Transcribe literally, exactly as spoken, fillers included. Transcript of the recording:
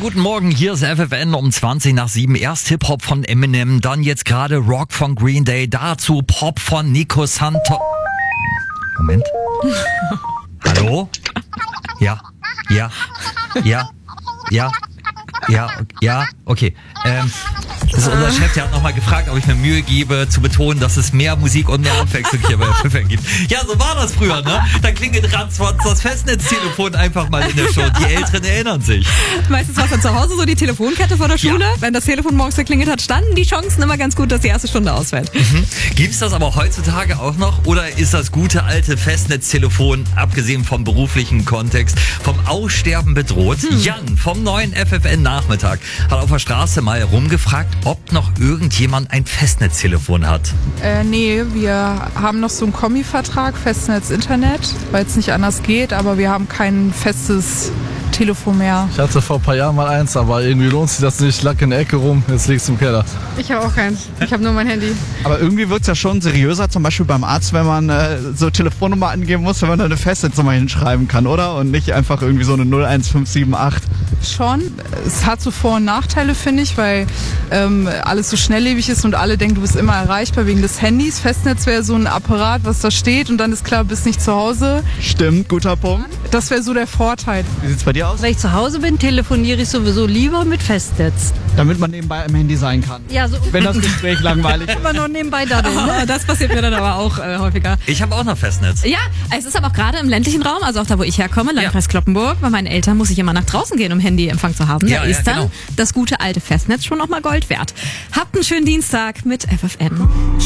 guten Morgen, hier ist F F N um zwanzig nach sieben. Erst Hip-Hop von Eminem, dann jetzt gerade Rock von Green Day, dazu Pop von Nico Santos. Moment. Hallo? Ja, ja, ja, ja, ja, ja, okay. Ähm, das ist unser Chef, der hat nochmal gefragt, ob ich mir Mühe gebe, zu betonen, dass es mehr Musik und mehr Abwechslung hier bei F F N gibt. Ja, so war das früher, ne? Da klingelt ratzfatz das Festnetztelefon einfach mal in der Show. Die Älteren erinnern sich. Meistens war es dann zu Hause so die Telefonkette vor der Schule. Ja. Wenn das Telefon morgens geklingelt hat, standen die Chancen immer ganz gut, dass die erste Stunde ausfällt. Mhm. Gibt's das aber heutzutage auch noch? Oder ist das gute alte Festnetztelefon, abgesehen vom beruflichen Kontext, vom Aussterben bedroht? Hm. Jan vom neuen F F N-Nachmittag hat auf der Straße mal rumgefragt, ob noch irgendjemand ein Festnetztelefon hat. Äh, nee, wir haben noch so einen Kommi-Vertrag, Festnetz Internet, weil es nicht anders geht, aber wir haben kein festes Telefon mehr. Ich hatte vor ein paar Jahren mal eins, aber irgendwie lohnt sich das nicht. Lag in der Ecke rum, jetzt liegt's im Keller. Ich habe auch keins. Ich habe nur mein Handy. Aber irgendwie wird's ja schon seriöser, zum Beispiel beim Arzt, wenn man äh, so Telefonnummer angeben muss, wenn man da eine Festnetznummer hinschreiben kann, oder? Und nicht einfach irgendwie so eine null eins fünf sieben acht. Schon. Es hat so Vor- und Nachteile, finde ich, weil ähm, alles so schnelllebig ist und alle denken, du bist immer erreichbar wegen des Handys. Festnetz wäre so ein Apparat, was da steht und dann ist klar, du bist nicht zu Hause. Stimmt, guter Punkt. Das wäre so der Vorteil. Wie sieht's bei dir aus? Wenn ich zu Hause bin, telefoniere ich sowieso lieber mit Festnetz. Damit man nebenbei am Handy sein kann. Ja, so. Wenn das Gespräch langweilig ist. Immer noch nebenbei da. Oh, das passiert mir dann aber auch äh, häufiger. Ich habe auch noch Festnetz. Ja, es ist aber auch gerade im ländlichen Raum, also auch da, wo ich herkomme, Landkreis ja. Kloppenburg, bei meinen Eltern muss ich immer nach draußen gehen, um Handyempfang zu haben. Ja, da ja, ist dann genau. das gute alte Festnetz schon noch mal Gold wert. Habt einen schönen Dienstag mit F F N.